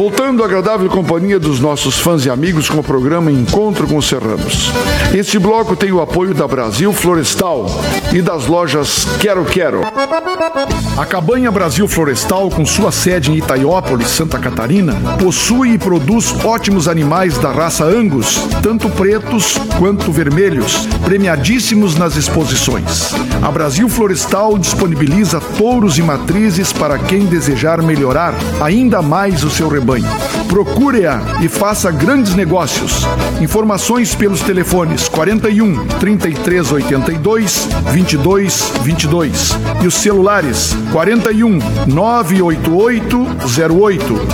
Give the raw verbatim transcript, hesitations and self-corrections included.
Voltando à agradável companhia dos nossos fãs e amigos com o programa Encontro com os Serranos. Este bloco tem o apoio da Brasil Florestal e das lojas Quero Quero. A Cabanha Brasil Florestal, com sua sede em Itaiópolis, Santa Catarina, possui e produz ótimos animais da raça Angus, tanto pretos quanto vermelhos, premiadíssimos nas exposições. A Brasil Florestal disponibiliza touros e matrizes para quem desejar melhorar ainda mais o seu rebanho. Procure-a e faça grandes negócios. Informações pelos telefones quarenta e um, trinta e três, oitenta e dois, vinte e dois, vinte e dois e os celulares quarenta e um, nove oito oito, zero oito,